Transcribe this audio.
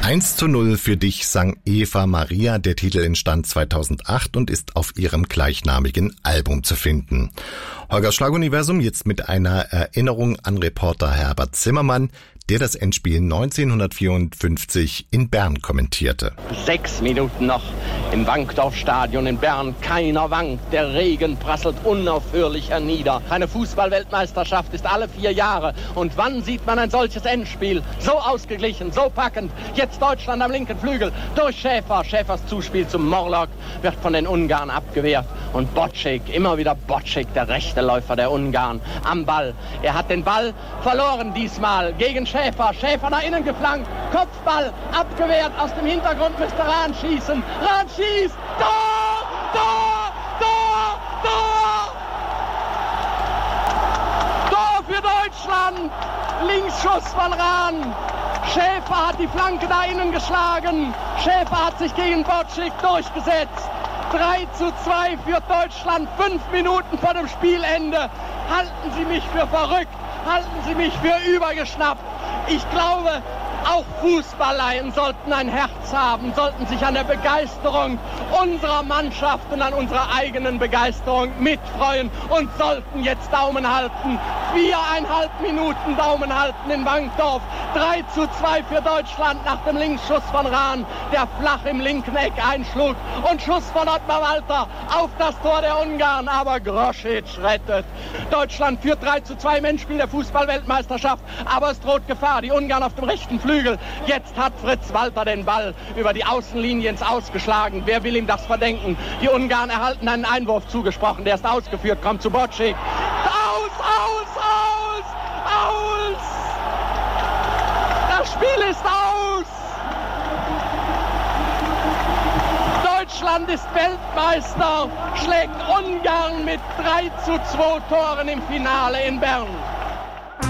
1:0 für dich sang Eva Maria. Der Titel entstand 2008 und ist auf ihrem gleichnamigen Album zu finden. Holgers Schlaguniversum jetzt mit einer Erinnerung an Reporter Herbert Zimmermann, der das Endspiel 1954 in Bern kommentierte. 6 Minuten noch im Wankdorfstadion in Bern. Keiner wankt, der Regen prasselt unaufhörlich hernieder. Eine Fußball-Weltmeisterschaft ist alle 4 Jahre. Und wann sieht man ein solches Endspiel? So ausgeglichen, so packend. Jetzt Deutschland am linken Flügel durch Schäfer. Schäfers Zuspiel zum Morlock wird von den Ungarn abgewehrt. Und Bocek, immer wieder Bocek, der rechte Läufer der Ungarn, am Ball. Er hat den Ball verloren diesmal gegen Schäfer. Schäfer nach innen geflankt. Kopfball abgewehrt. Aus dem Hintergrund müsste Rahn schießen. Rahn schießt. Tor! Tor! Tor! Tor! Tor für Deutschland. Linksschuss von Rahn. Schäfer hat die Flanke da innen geschlagen. Schäfer hat sich gegen Bocek durchgesetzt. 3:2 für Deutschland. 5 Minuten vor dem Spielende. Halten Sie mich für verrückt. Halten Sie mich für übergeschnappt. Ich glaube, auch Fußballleien sollten ein Herz haben, sollten sich an der Begeisterung unserer Mannschaft und an unserer eigenen Begeisterung mitfreuen und sollten jetzt Daumen halten. 4,5 Minuten Daumen halten in Wankdorf. 3:2 für Deutschland nach dem Linksschuss von Rahn, der flach im linken Eck einschlug. Und Schuss von Ottmar Walter auf das Tor der Ungarn, aber Grosic rettet. Deutschland führt 3:2 im Endspiel der Fußball-Weltmeisterschaft, aber es droht Gefahr. Die Ungarn auf dem rechten Flügel. Jetzt hat Fritz Walter den Ball über die Außenlinie ins Ausgeschlagen. Wer will ihm das verdenken? Die Ungarn erhalten einen Einwurf zugesprochen. Der ist ausgeführt, kommt zu Bocek. Aus! Das Spiel ist aus! Deutschland ist Weltmeister, schlägt Ungarn mit 3:2 Toren im Finale in Bern.